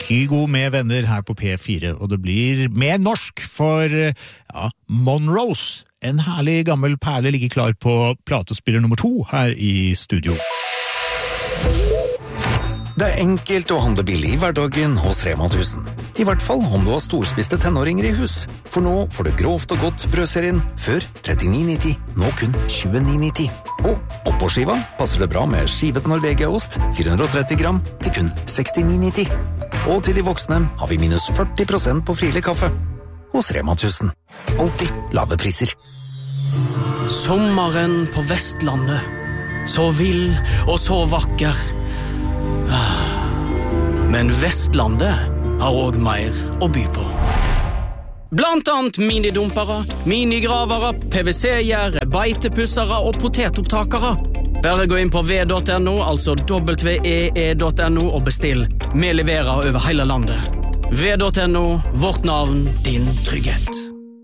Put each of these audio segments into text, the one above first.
Kygo med venner her på P4, og det blir mer norsk for Monrose. En herlig gammel perle ligger klar på platespiller nummer 2 her i studio. Det enkelt å handle billig i hverdagen hos Rema 1000. I hvert fall om du har storspiste tenåringer i hus. For nå får du grovt og godt brødserien før 39,90, nå kun 29,90. Og oppå skiva passer det bra med skivet Norvegia-ost 430 gram til kun 69,90. Og til de voksne har vi minus 40% på frilig kaffe. Hos Rema 1000. Alltid lave priser. Sommeren på Vestlandet. Så vill og så vakker. Men Vestlandet har også mer å by på. Blant annet minidumpere, minigravere, PVC-gjerde, beitepussere og potetopptakere. Bare gå inn på v.no, altså www.e.no og bestill. Vi leverer over hele landet. v.no, vårt navn, din trygghet.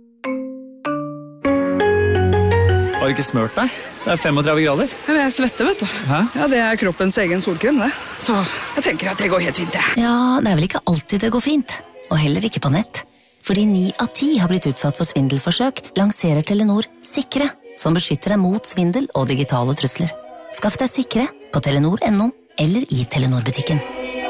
Har du ikke smørt deg? Det 35 grader. Ja, jeg svetter, vet du. Hæ? Ja, det kroppens egen solkrem, det. Så jeg tenker at det går helt fint, det. Ja, det vel ikke alltid det går fint. Og heller ikke på nett. Fordi 9 av 10 har blitt utsatt for svindelforsøk, lanserer Telenor Sikre, som beskytter deg mot svindel og digitale trusler. Skaff deg Sikre på telenor.no eller i Telenor-butikken.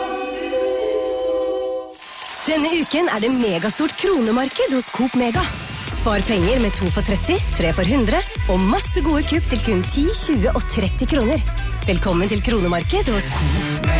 Denne uken det megastort kronemarked hos Coop Mega. Spar penger med 2 for 30, 3 for 100 og masse gode kupp til kun 10, 20 og 30 kroner. Velkommen til kronemarked hos